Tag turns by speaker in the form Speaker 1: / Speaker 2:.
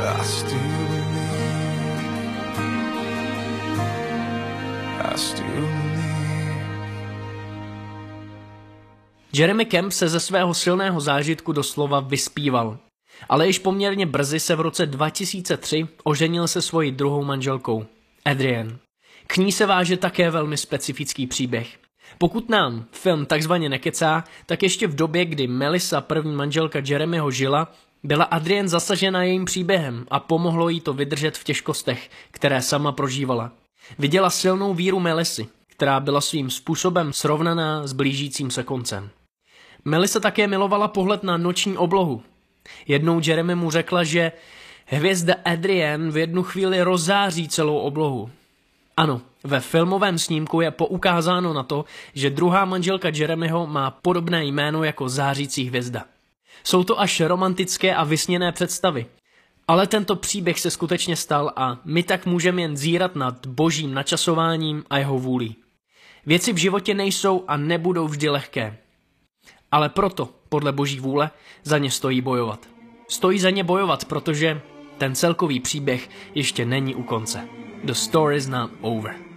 Speaker 1: I still believe, I still believe.
Speaker 2: Jeremy Camp se ze svého silného zážitku doslova vyspíval. Ale již poměrně brzy se v roce 2003 oženil se svojí druhou manželkou, Adrienne. K ní se váže také velmi specifický příběh. Pokud nám film takzvaně nekecá, tak ještě v době, kdy Melissa, první manželka Jeremyho, žila, byla Adrienne zasažena jejím příběhem a pomohlo jí to vydržet v těžkostech, které sama prožívala. Viděla silnou víru Melissy, která byla svým způsobem srovnaná s blížícím se koncem. Melissa také milovala pohled na noční oblohu. Jednou Jeremy mu řekla, že hvězda Adrienne v jednu chvíli rozzáří celou oblohu. Ano, ve filmovém snímku je poukázáno na to, že druhá manželka Jeremyho má podobné jméno jako zářící hvězda. Jsou to až romantické a vysněné představy. Ale tento příběh se skutečně stal a my tak můžeme jen zírat nad božím načasováním a jeho vůlí. Věci v životě nejsou a nebudou vždy lehké. Ale proto, podle boží vůle, za ně stojí bojovat. Stojí za ně bojovat, protože ten celkový příběh ještě není u konce. The story's not over.